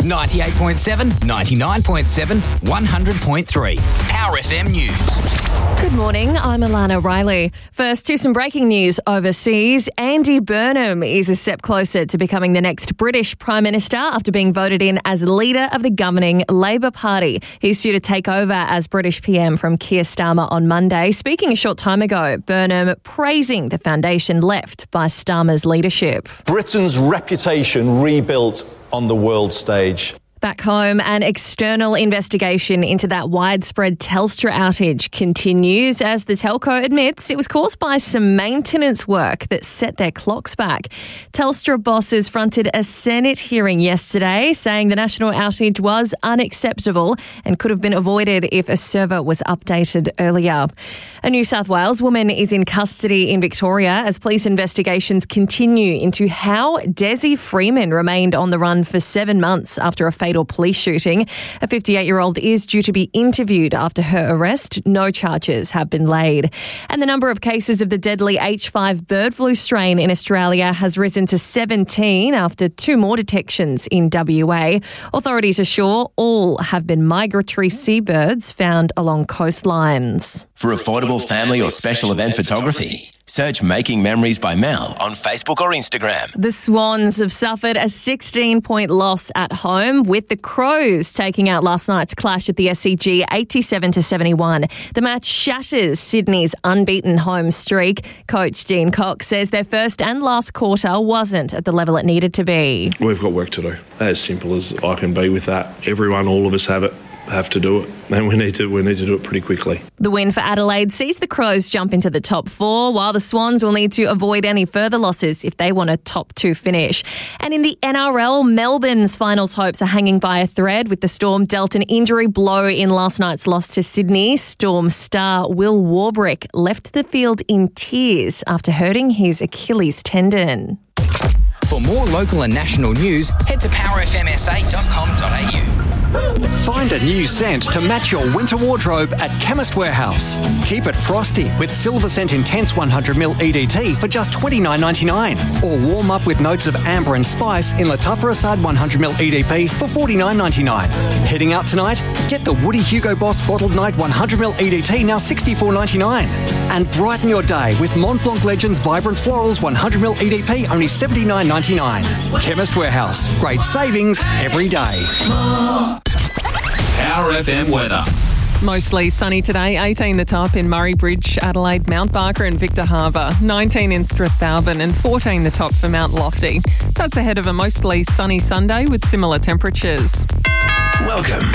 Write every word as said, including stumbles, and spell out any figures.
ninety-eight point seven, ninety-nine point seven, one hundred point three. Power F M News. Good morning, I'm Alana Riley. First, to some breaking news overseas. Andy Burnham is a step closer to becoming the next British Prime Minister after being voted in as leader of the governing Labor Party. He's due to take over as British P M from Keir Starmer on Monday. Speaking a short time ago, Burnham praising the foundation left by Starmer's leadership. Britain's reputation rebuilt on the world stage. Back home, an external investigation into that widespread Telstra outage continues as the telco admits it was caused by some maintenance work that set their clocks back. Telstra bosses fronted a Senate hearing yesterday saying the national outage was unacceptable and could have been avoided if a server was updated earlier. A New South Wales woman is in custody in Victoria as police investigations continue into how Desi Freeman remained on the run for seven months after a fatal police shooting. A fifty-eight-year-old is due to be interviewed after her arrest. No charges have been laid. And the number of cases of the deadly H five bird flu strain in Australia has risen to seventeen after two more detections in W A. Authorities assure all have been migratory seabirds found along coastlines. For affordable family or special event photography, search Making Memories by Mel on Facebook or Instagram. The Swans have suffered a sixteen-point loss at home, with the Crows taking out last night's clash at the S C G eighty-seven to seventy-one. The match shatters Sydney's unbeaten home streak. Coach Dean Cox says their first and last quarter wasn't at the level it needed to be. We've got work to do. As simple as I can be with that. Everyone, all of us have it. have to do it, and we need to we need to do it pretty quickly. The win for Adelaide sees the Crows jump into the top four, while the Swans will need to avoid any further losses if they want a top two finish. And in the N R L, Melbourne's finals hopes are hanging by a thread, with the Storm dealt an injury blow in last night's loss to Sydney. Storm star Will Warbrick left the field in tears after hurting his Achilles tendon. For more local and national news, head to power f m s a dot com dot a u. Find a new scent to match your winter wardrobe at Chemist Warehouse. Keep it frosty with Silver Scent Intense one hundred milliliter E D T for just twenty-nine ninety-nine. Or warm up with notes of amber and spice in Lattafa Assad one hundred milliliter E D P for forty-nine ninety-nine. Heading out tonight? Get the Woody Hugo Boss Bottled Night one hundred milliliter E D T, now sixty-four ninety-nine. And brighten your day with Mont Blanc Legends Vibrant Florals one hundred milliliter E D P, only seventy-nine ninety-nine. Chemist Warehouse. Great savings every day. Power F M weather. Mostly sunny today, eighteen the top in Murray Bridge, Adelaide, Mount Barker and Victor Harbour, nineteen in Strathalbyn and fourteen the top for Mount Lofty. That's ahead of a mostly sunny Sunday with similar temperatures. Welcome